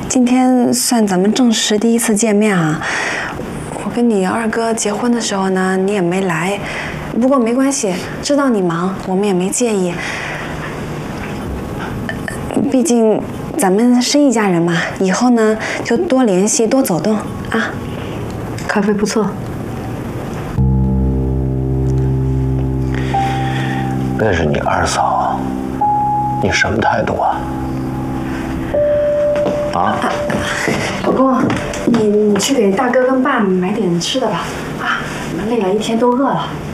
今天算咱们正式第一次见面啊。我跟你二哥结婚的时候呢，你也没来，不过没关系，知道你忙，我们也没介意。毕竟咱们是一家人嘛，以后呢就多联系，多走动啊。 咖啡不错。 那是你二嫂，你什么态度啊？ 老公，你去给大哥跟爸买点吃的吧。啊，你们累了一天都饿了。